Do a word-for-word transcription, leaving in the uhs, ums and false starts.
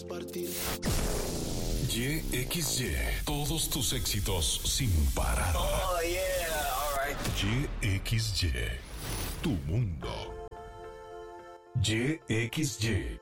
Partir. Y X Y, todos tus éxitos sin parar. Oh, yeah, all right. Y X Y, tu mundo. Y X Y,